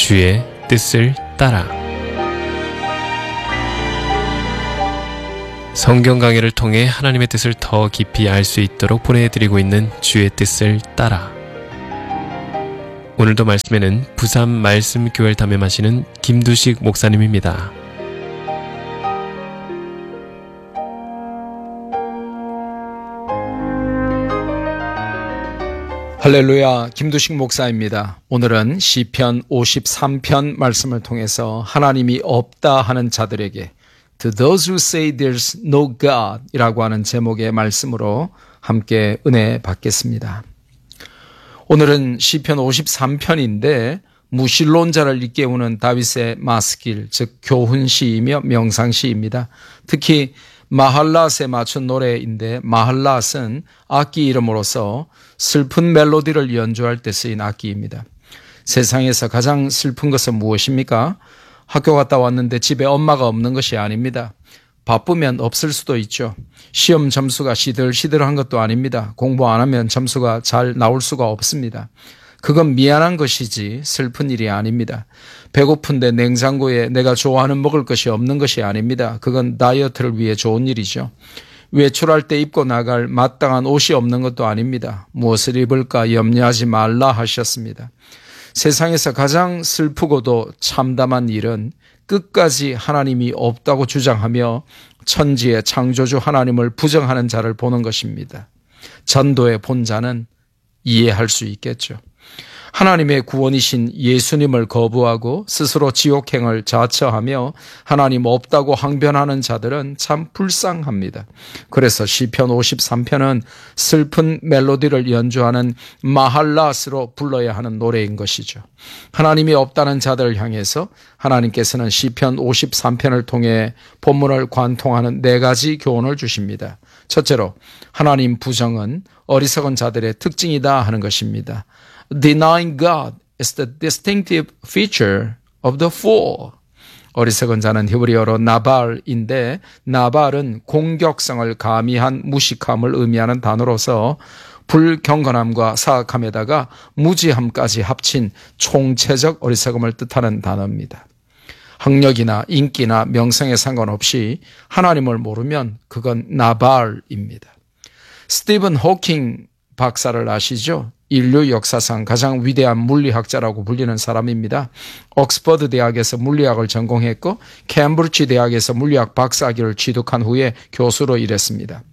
주의 뜻을 따라. 성경 강해를 통해 하나님의 뜻을 더 깊이 알 수 있도록 보내드리고 있는 주의 뜻을 따라. 오늘도 말씀에는 부산 말씀교회를 담임하시는 김두식 목사님입니다. 할렐루야, 김두식 목사입니다. 오늘은 시편 53편 말씀을 통해서 하나님이 없다 하는 자들에게 To those who say there's no God 이라고 하는 제목의 말씀으로 함께 은혜 받겠습니다. 오늘은 시편 53편인데 무신론자를 일깨우는 다윗의 마스길, 즉 교훈시이며 명상시입니다. 특히 마할랏에 맞춘 노래인데 마할랏은 악기 이름으로서 슬픈 멜로디를 연주할 때 쓰인 악기입니다. 세상에서 가장 슬픈 것은 무엇입니까? 학교 갔다 왔는데 집에 엄마가 없는 것이 아닙니다. 바쁘면 없을 수도 있죠. 시험 점수가 시들시들한 것도 아닙니다. 공부 안 하면 점수가 잘 나올 수가 없습니다. 그건 미안한 것이지 슬픈 일이 아닙니다. 배고픈데 냉장고에 내가 좋아하는 먹을 것이 없는 것이 아닙니다. 그건 다이어트를 위해 좋은 일이죠. 외출할 때 입고 나갈 마땅한 옷이 없는 것도 아닙니다. 무엇을 입을까 염려하지 말라 하셨습니다. 세상에서 가장 슬프고도 참담한 일은 끝까지 하나님이 없다고 주장하며 천지의 창조주 하나님을 부정하는 자를 보는 것입니다. 전도의 본자는 이해할 수 있겠죠. 하나님의 구원이신 예수님을 거부하고 스스로 지옥행을 자처하며 하나님 없다고 항변하는 자들은 참 불쌍합니다. 그래서 시편 53편은 슬픈 멜로디를 연주하는 마할랏으로 불러야 하는 노래인 것이죠. 하나님이 없다는 자들을 향해서 하나님께서는 시편 53편을 통해 본문을 관통하는 4가지 교훈을 주십니다. 첫째로 하나님 부정은 어리석은 자들의 특징이다 하는 것입니다. Denying God is the distinctive feature of the fool. 어리석은 자는 히브리어로 나발인데 나발은 공격성을 가미한 무식함을 의미하는 단어로서 불경건함과 사악함에다가 무지함까지 합친 총체적 어리석음을 뜻하는 단어입니다. 학력이나 인기나 명성에 상관없이 하나님을 모르면 그건 나발입니다. 스티븐 호킹 박사를 아시죠? 인류 역사상 가장 위대한 물리학자라고 불리는 사람입니다. 옥스퍼드 대학에서 물리학을 전공했고 캠브리지 대학에서 물리학 박사학위를 취득한 후에 교수로 일했습니다.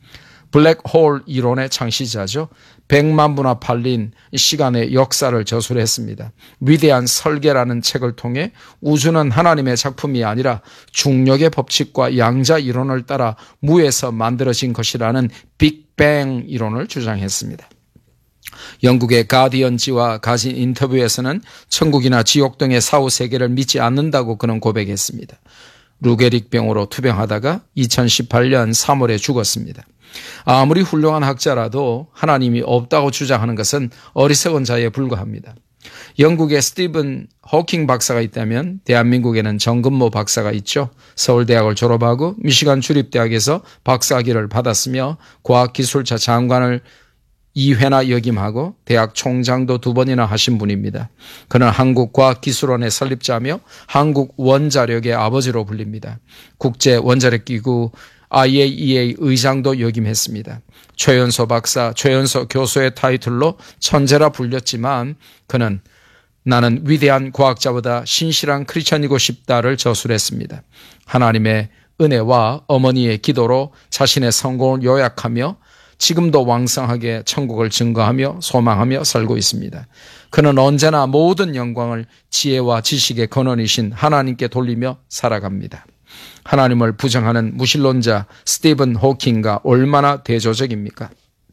블랙홀 이론의 창시자죠. 100만 부나 팔린 시간의 역사를 저술했습니다. 위대한 설계라는 책을 통해 우주는 하나님의 작품이 아니라 중력의 법칙과 양자 이론을 따라 무에서 만들어진 것이라는 빅뱅 이론을 주장했습니다. 영국의 가디언지와 가진 인터뷰에서는 천국이나 지옥 등의 사후세계를 믿지 않는다고 그는 고백했습니다. 루게릭병으로 투병하다가 2018년 3월에 죽었습니다. 아무리 훌륭한 학자라도 하나님이 없다고 주장하는 것은 어리석은 자에 불과합니다. 영국에 스티븐 호킹 박사가 있다면 대한민국에는 정근모 박사가 있죠. 서울대학을 졸업하고 미시간 주립대학에서 박사학위를 받았으며 과학기술차 장관을 2회나 역임하고 대학 총장도 2번이나 하신 분입니다. 그는 한국과학기술원의 설립자며 한국원자력의 아버지로 불립니다. 국제원자력기구 IAEA 의장도 역임했습니다. 최연소 박사, 최연소 교수의 타이틀로 천재라 불렸지만 그는 나는 위대한 과학자보다 신실한 크리스천이고 싶다를 저술했습니다. 하나님의 은혜와 어머니의 기도로 자신의 성공을 요약하며 지금도 왕성하게 천국을 증거하며 소망하며 살고 있습니다. 그는 언제나 모든 영광을 지혜와 지식의 근원이신 하나님께 돌리며 살아갑니다. 하나님을 부정하는 무신론자 스티븐 호킹과 얼마나 대조적입니까?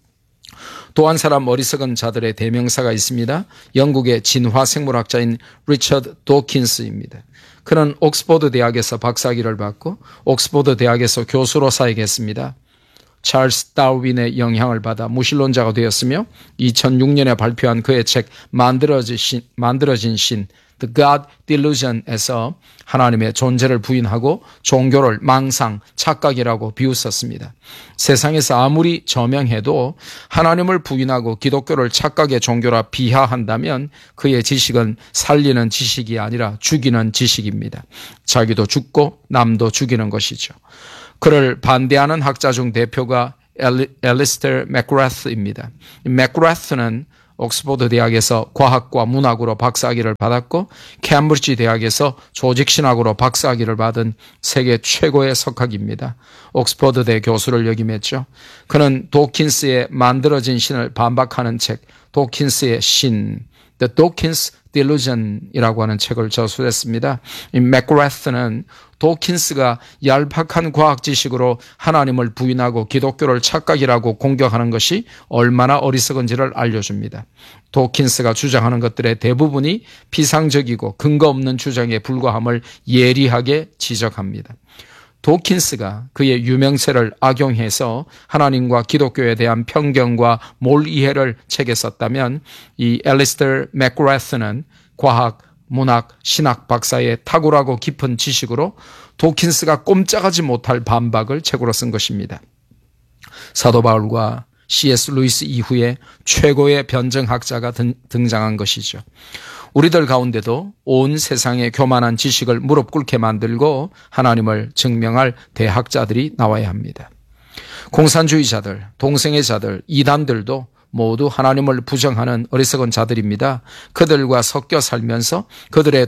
또 한 사람 어리석은 자들의 대명사가 있습니다. 영국의 진화생물학자인 리처드 도킨스입니다. 그는 옥스퍼드 대학에서 박사학위를 받고 옥스퍼드 대학에서 교수로 사역했습니다. 찰스 다윈의 영향을 받아 무신론자가 되었으며 2006년에 발표한 그의 책 만들어진 신 The God Delusion에서 하나님의 존재를 부인하고 종교를 망상, 착각이라고 비웃었습니다. 세상에서 아무리 저명해도 하나님을 부인하고 기독교를 착각의 종교라 비하한다면 그의 지식은 살리는 지식이 아니라 죽이는 지식입니다. 자기도 죽고 남도 죽이는 것이죠. 그를 반대하는 학자 중 대표가 앨리스터 맥그라스입니다. 맥그라스는 옥스퍼드 대학에서 과학과 문학으로 박사학위를 받았고 캠브리지 대학에서 조직신학으로 박사학위를 받은 세계 최고의 석학입니다. 옥스퍼드대 교수를 역임했죠. 그는 도킨스의 만들어진 신을 반박하는 책 도킨스의 신 The Dawkins Delusion이라고 하는 책을 저술했습니다. 이 맥그라스는 도킨스가 얄팍한 과학 지식으로 하나님을 부인하고 기독교를 착각이라고 공격하는 것이 얼마나 어리석은지를 알려줍니다. 도킨스가 주장하는 것들의 대부분이 피상적이고 근거 없는 주장에 불과함을 예리하게 지적합니다. 도킨스가 그의 유명세를 악용해서 하나님과 기독교에 대한 편견과 몰이해를 책에 썼다면 이 앨리스터 맥그라스는 과학, 문학, 신학 박사의 탁월하고 깊은 지식으로 도킨스가 꼼짝하지 못할 반박을 책으로 쓴 것입니다. 사도 바울과 C.S. 루이스 이후에 최고의 변증학자가 등장한 것이죠. 우리들 가운데도 온 세상의 교만한 지식을 무릎 꿇게 만들고 하나님을 증명할 대학자들이 나와야 합니다. 공산주의자들, 동성애 자들, 이단들도 모두 하나님을 부정하는 어리석은 자들입니다. 그들과 섞여 살면서 그들의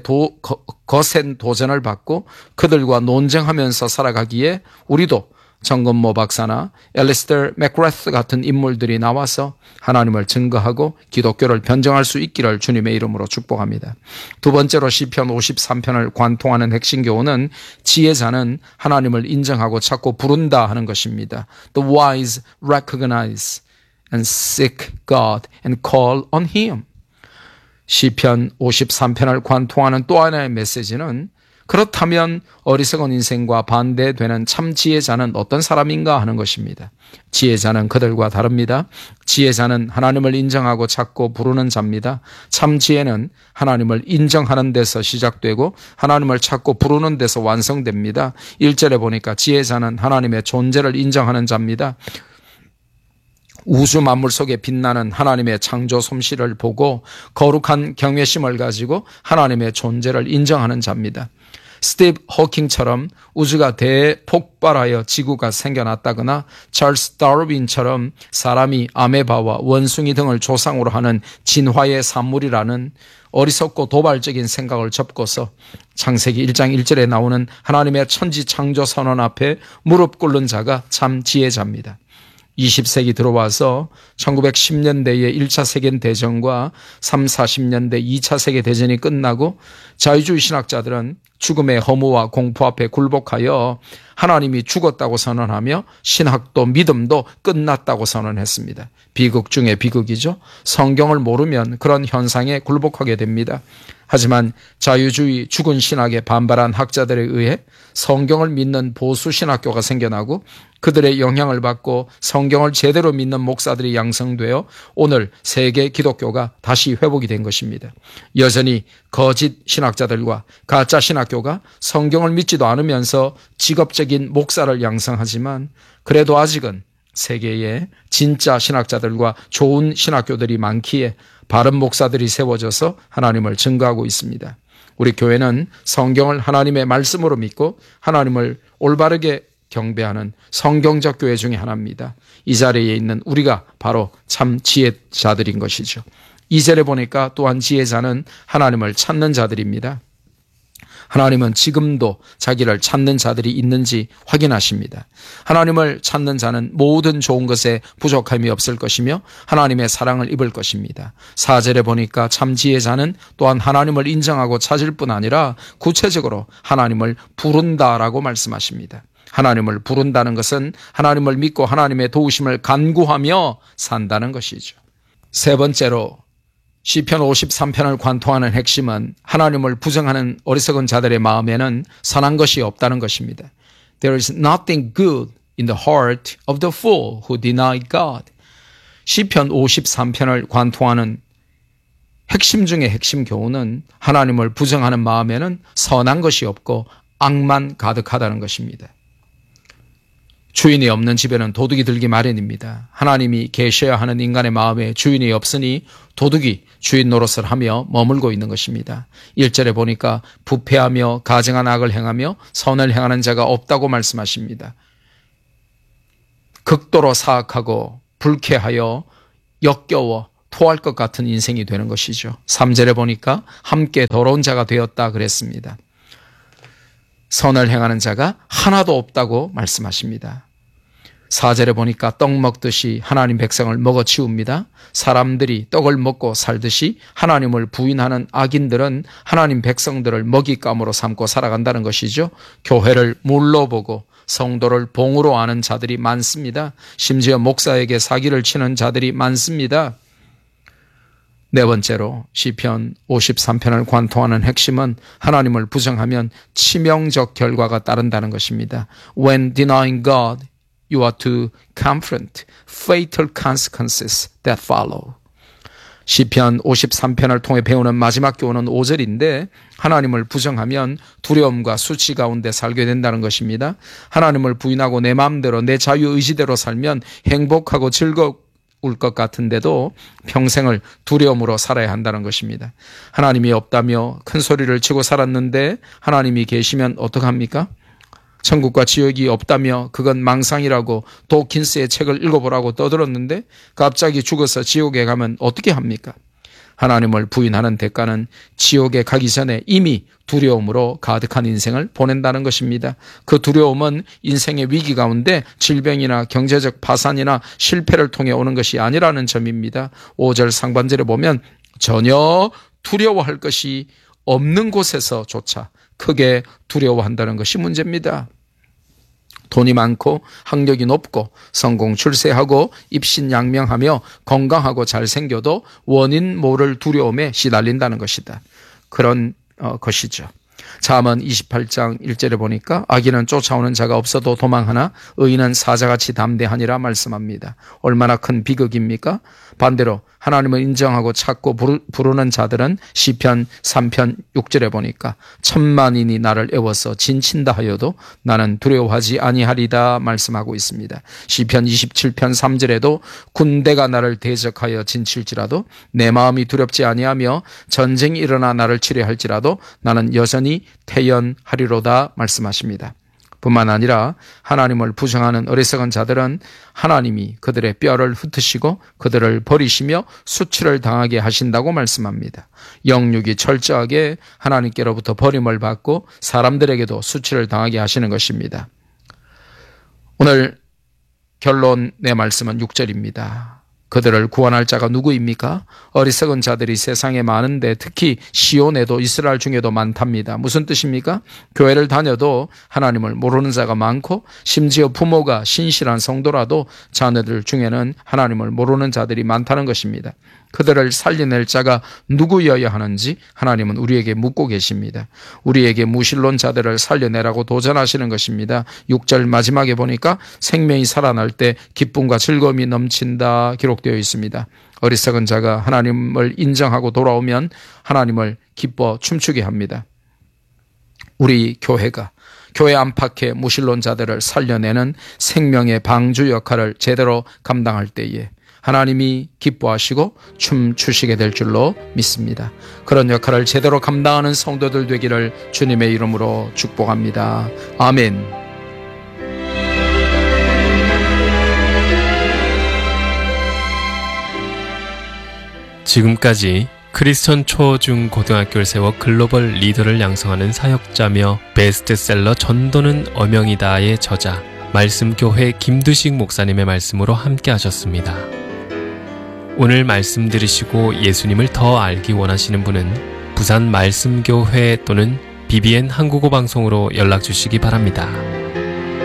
거센 도전을 받고 그들과 논쟁하면서 살아가기에 우리도 정건모 박사나 앨리스터 맥그라스 같은 인물들이 나와서 하나님을 증거하고 기독교를 변증할 수 있기를 주님의 이름으로 축복합니다. 두 번째로 시편 53편을 관통하는 핵심 교훈은 지혜자는 하나님을 인정하고 찾고 부른다 하는 것입니다. The wise recognize and seek God and call on Him. 시편 53편을 관통하는 또 하나의 메시지는 그렇다면 어리석은 인생과 반대되는 참 지혜자는 어떤 사람인가 하는 것입니다. 지혜자는 그들과 다릅니다. 지혜자는 하나님을 인정하고 찾고 부르는 자입니다. 참 지혜는 하나님을 인정하는 데서 시작되고 하나님을 찾고 부르는 데서 완성됩니다. 1절에 보니까 지혜자는 하나님의 존재를 인정하는 자입니다. 우주 만물 속에 빛나는 하나님의 창조 솜씨를 보고 거룩한 경외심을 가지고 하나님의 존재를 인정하는 자입니다. 스티브 호킹처럼 우주가 대폭발하여 지구가 생겨났다거나 찰스 다르윈처럼 사람이 아메바와 원숭이 등을 조상으로 하는 진화의 산물이라는 어리석고 도발적인 생각을 접고서 창세기 1장 1절에 나오는 하나님의 천지 창조 선언 앞에 무릎 꿇는 자가 참 지혜자입니다. 20세기 들어와서 1910년대의 1차 세계대전과 40년대 2차 세계대전이 끝나고 자유주의 신학자들은 죽음의 허무와 공포 앞에 굴복하여 하나님이 죽었다고 선언하며 신학도 믿음도 끝났다고 선언했습니다. 비극 중에 비극이죠. 성경을 모르면 그런 현상에 굴복하게 됩니다. 하지만 자유주의 죽은 신학에 반발한 학자들에 의해 성경을 믿는 보수 신학교가 생겨나고 그들의 영향을 받고 성경을 제대로 믿는 목사들이 양성되어 오늘 세계 기독교가 다시 회복이 된 것입니다. 여전히 거짓 신학자들과 가짜 신학교가 성경을 믿지도 않으면서 직업적인 목사를 양성하지만 그래도 아직은 세계에 진짜 신학자들과 좋은 신학교들이 많기에 바른 목사들이 세워져서 하나님을 증거하고 있습니다. 우리 교회는 성경을 하나님의 말씀으로 믿고 하나님을 올바르게 경배하는 성경적 교회 중에 하나입니다. 이 자리에 있는 우리가 바로 참 지혜자들인 것이죠. 2절에 보니까 또한 지혜자는 하나님을 찾는 자들입니다. 하나님은 지금도 자기를 찾는 자들이 있는지 확인하십니다. 하나님을 찾는 자는 모든 좋은 것에 부족함이 없을 것이며 하나님의 사랑을 입을 것입니다. 4절에 보니까 참 지혜자는 또한 하나님을 인정하고 찾을 뿐 아니라 구체적으로 하나님을 부른다라고 말씀하십니다. 하나님을 부른다는 것은 하나님을 믿고 하나님의 도우심을 간구하며 산다는 것이죠. 세 번째로 시편 53편을 관통하는 핵심은 하나님을 부정하는 어리석은 자들의 마음에는 선한 것이 없다는 것입니다. There is nothing good in the heart of the fool who deny God. 시편 53편을 관통하는 핵심 중에 핵심 교훈은 하나님을 부정하는 마음에는 선한 것이 없고 악만 가득하다는 것입니다. 주인이 없는 집에는 도둑이 들기 마련입니다. 하나님이 계셔야 하는 인간의 마음에 주인이 없으니 도둑이 주인 노릇을 하며 머물고 있는 것입니다. 1절에 보니까 부패하며 가증한 악을 행하며 선을 행하는 자가 없다고 말씀하십니다. 극도로 사악하고 불쾌하여 역겨워 토할 것 같은 인생이 되는 것이죠. 3절에 보니까 함께 더러운 자가 되었다 그랬습니다. 선을 행하는 자가 하나도 없다고 말씀하십니다. 4절에 보니까 떡 먹듯이 하나님 백성을 먹어치웁니다. 사람들이 떡을 먹고 살듯이 하나님을 부인하는 악인들은 하나님 백성들을 먹잇감으로 삼고 살아간다는 것이죠. 교회를 물로 보고 성도를 봉으로 아는 자들이 많습니다. 심지어 목사에게 사기를 치는 자들이 많습니다. 네 번째로 시편 53편을 관통하는 핵심은 하나님을 부정하면 치명적 결과가 따른다는 것입니다. When denying God, you are to confront fatal consequences that follow. 시편 53편을 통해 배우는 마지막 교훈은 5절인데 하나님을 부정하면 두려움과 수치 가운데 살게 된다는 것입니다. 하나님을 부인하고 내 마음대로 내 자유의지대로 살면 행복하고 즐거울 것 같은데도 평생을 두려움으로 살아야 한다는 것입니다. 하나님이 없다며 큰 소리를 치고 살았는데 하나님이 계시면 어떡합니까? 천국과 지옥이 없다며 그건 망상이라고 도킨스의 책을 읽어보라고 떠들었는데 갑자기 죽어서 지옥에 가면 어떻게 합니까? 하나님을 부인하는 대가는 지옥에 가기 전에 이미 두려움으로 가득한 인생을 보낸다는 것입니다. 그 두려움은 인생의 위기 가운데 질병이나 경제적 파산이나 실패를 통해 오는 것이 아니라는 점입니다. 5절 상반절에 보면 전혀 두려워할 것이 없는 곳에서조차 크게 두려워한다는 것이 문제입니다. 돈이 많고 학력이 높고 성공 출세하고 입신양명하며 건강하고 잘생겨도 원인 모를 두려움에 시달린다는 것이다. 그런 것이죠. 잠언 28장 1절에 보니까 악인은 쫓아오는 자가 없어도 도망하나 의인은 사자같이 담대하니라 말씀합니다. 얼마나 큰 비극입니까? 반대로 하나님을 인정하고 찾고 부르는 자들은 시편 3편 6절에 보니까 천만인이 나를 애워서 진친다 하여도 나는 두려워하지 아니하리다 말씀하고 있습니다. 시편 27편 3절에도 군대가 나를 대적하여 진칠지라도 내 마음이 두렵지 아니하며 전쟁이 일어나 나를 치려할지라도 나는 여전히 태연하리로다 말씀하십니다. 뿐만 아니라 하나님을 부정하는 어리석은 자들은 하나님이 그들의 뼈를 흩으시고 그들을 버리시며 수치를 당하게 하신다고 말씀합니다. 영육이 철저하게 하나님께로부터 버림을 받고 사람들에게도 수치를 당하게 하시는 것입니다. 오늘 결론 내 말씀은 6절입니다. 그들을 구원할 자가 누구입니까? 어리석은 자들이 세상에 많은데 특히 시온에도 이스라엘 중에도 많답니다. 무슨 뜻입니까? 교회를 다녀도 하나님을 모르는 자가 많고 심지어 부모가 신실한 성도라도 자녀들 중에는 하나님을 모르는 자들이 많다는 것입니다. 그들을 살려낼 자가 누구여야 하는지 하나님은 우리에게 묻고 계십니다. 우리에게 무신론 자들을 살려내라고 도전하시는 것입니다. 6절 마지막에 보니까 생명이 살아날 때 기쁨과 즐거움이 넘친다 기록되어 있습니다. 어리석은 자가 하나님을 인정하고 돌아오면 하나님을 기뻐 춤추게 합니다. 우리 교회가 교회 안팎의 무신론 자들을 살려내는 생명의 방주 역할을 제대로 감당할 때에 하나님이 기뻐하시고 춤추시게 될 줄로 믿습니다. 그런 역할을 제대로 감당하는 성도들 되기를 주님의 이름으로 축복합니다. 아멘. 지금까지 크리스천 초, 중, 고등학교를 세워 글로벌 리더를 양성하는 사역자며 베스트셀러 전도는 어명이다의 저자 말씀교회 김두식 목사님의 말씀으로 함께 하셨습니다. 오늘 말씀 들으시고 예수님을 더 알기 원하시는 분은 부산 말씀교회 또는 BBN 한국어 방송으로 연락 주시기 바랍니다.